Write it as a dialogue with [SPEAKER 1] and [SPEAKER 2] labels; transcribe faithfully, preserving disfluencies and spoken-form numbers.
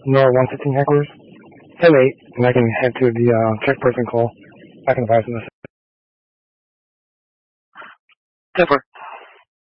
[SPEAKER 1] Nor one fifteen headquarters. ten eight, and I can head to the uh, check person call. I can advise them.
[SPEAKER 2] ten four.